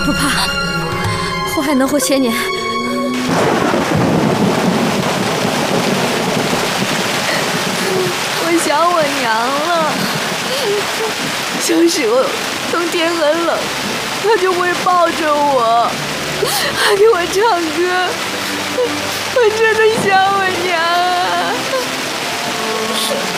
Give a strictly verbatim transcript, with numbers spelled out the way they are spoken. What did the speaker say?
不怕，我还能活千年。 我想我娘了，像是我冬天很冷，她就会抱着我，还给我唱歌。我真的想我娘啊！